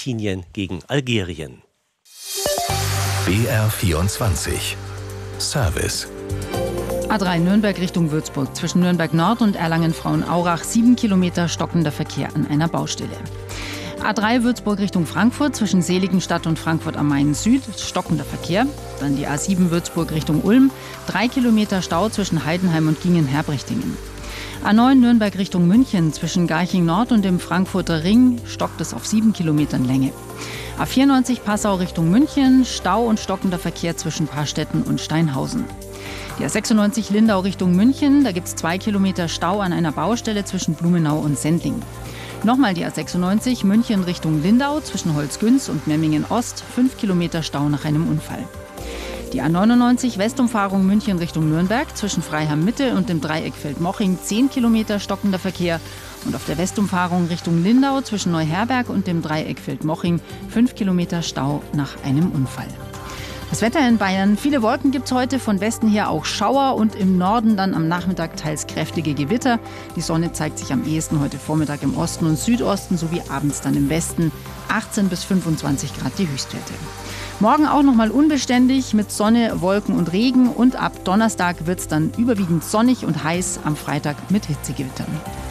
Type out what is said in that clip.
Argentinien gegen Algerien. BR24 Service. A3 Nürnberg Richtung Würzburg. Zwischen Nürnberg Nord und Erlangen-Frauenaurach 7 Kilometer stockender Verkehr an einer Baustelle. A3 Würzburg Richtung Frankfurt. Zwischen Seligenstadt und Frankfurt am Main Süd stockender Verkehr. Dann die A7 Würzburg Richtung Ulm. 3 Kilometer Stau zwischen Heidenheim und Gingen-Herbrichtingen. A9 Nürnberg Richtung München. Zwischen Garching Nord und dem Frankfurter Ring stockt es auf 7 Kilometern Länge. A94 Passau Richtung München. Stau und stockender Verkehr zwischen Paarstetten und Steinhausen. Die A96 Lindau Richtung München, da gibt es 2 Kilometer Stau an einer Baustelle zwischen Blumenau und Sendling. Nochmal die A96 München Richtung Lindau zwischen Holzgünz und Memmingen Ost, 5 Kilometer Stau nach einem Unfall. Die A99 Westumfahrung München Richtung Nürnberg zwischen Freiham Mitte und dem Dreieck Feldmoching 10 Kilometer stockender Verkehr. Und auf der Westumfahrung Richtung Lindau zwischen Neuherberg und dem Dreieck Feldmoching 5 Kilometer Stau nach einem Unfall. Das Wetter in Bayern. Viele Wolken gibt es heute, von Westen her auch Schauer und im Norden dann am Nachmittag teils kräftige Gewitter. Die Sonne zeigt sich am ehesten heute Vormittag im Osten und Südosten sowie abends dann im Westen. 18 bis 25 Grad die Höchstwerte. Morgen auch nochmal unbeständig mit Sonne, Wolken und Regen und ab Donnerstag wird es dann überwiegend sonnig und heiß, am Freitag mit Hitzegewittern.